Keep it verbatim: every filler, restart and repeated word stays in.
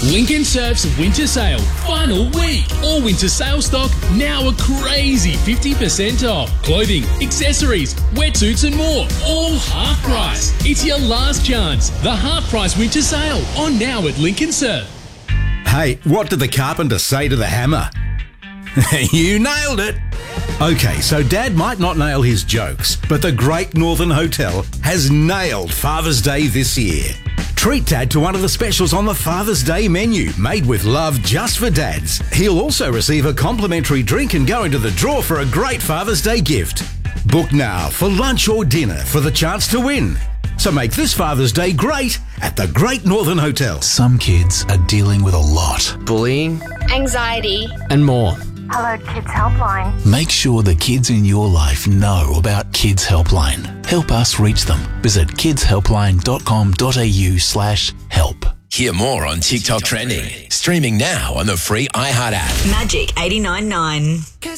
Lincoln Surf's winter sale, final week. All winter sale stock now a crazy fifty percent off. Clothing, accessories, wetsuits and more, all half price. It's your last chance. The half price winter sale on now at Lincoln Surf. Hey, what did the carpenter say to the hammer? You nailed it. Okay, so Dad might not nail his jokes, but the Great Northern Hotel has nailed Father's Day this year. Treat Dad to one of the specials on the Father's Day menu, made with love just for dads. He'll also receive a complimentary drink and go into the draw for a great Father's Day gift. Book now for lunch or dinner for the chance to win. So make this Father's Day great at the Great Northern Hotel. Some kids are dealing with a lot. Bullying, anxiety, and more. Hello Kids Helpline. Make sure the kids in your life know about Kids Helpline. Help us reach them. Visit kidshelpline.com.au slash help. Hear more on TikTok Trending. Streaming now on the free iHeart app. Magic eighty-nine point nine.